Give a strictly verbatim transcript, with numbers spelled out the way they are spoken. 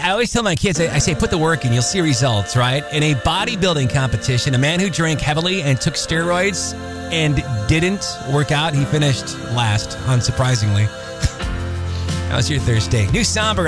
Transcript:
I always tell my kids, I, I say, put the work in, you'll see results, right? In a bodybuilding competition, a man who drank heavily and took steroids and didn't work out, he finished last, unsurprisingly. That was your Thursday. New Somber